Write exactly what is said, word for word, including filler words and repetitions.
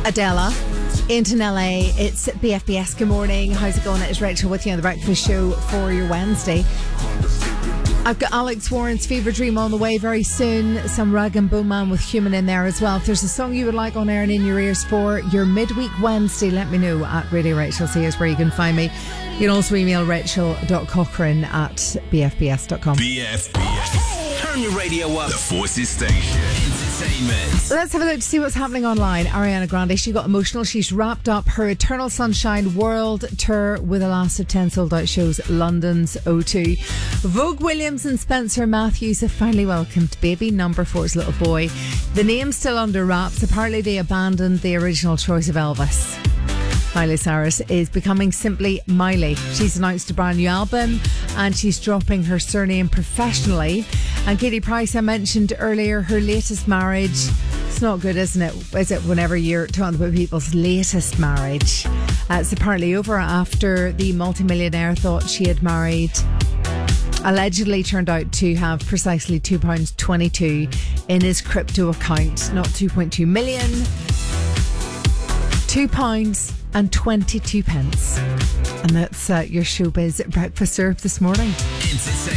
Adela, into L A. It's B F B S. Good morning. How's it going? It's Rachel with you on the Breakfast Show for your Wednesday. I've got Alex Warren's Fever Dream on the way very soon. Some Rag and Bone Man with Human in there as well. If there's a song you would like on air and in your ears for your midweek Wednesday, let me know at Radio Rachel. See is where you can find me. You can also email rachel dot cochrane at b f b s dot com. B F B S. Turn your radio up. The Forces Station. Entertainment. Let's have a look to see what's happening online. Ariana Grande, she got emotional. She's wrapped up her Eternal Sunshine World Tour with a last of ten sold out shows at London's O two. Vogue Williams and Spencer Matthews have finally welcomed baby number four's little boy. The name's still under wraps. Apparently they abandoned the original choice of Elvis. Miley Cyrus is becoming simply Miley. She's announced a brand new album and she's dropping her surname professionally. And Katie Price, I mentioned earlier, her latest marriage. It's not good, isn't it? Is it whenever you're talking about people's latest marriage? Uh, it's apparently over after the multimillionaire thought she had married, allegedly turned out to have precisely two pounds twenty-two in his crypto account, not two point two million. two pounds and twenty-two pence. And that's uh, your showbiz breakfast served this morning.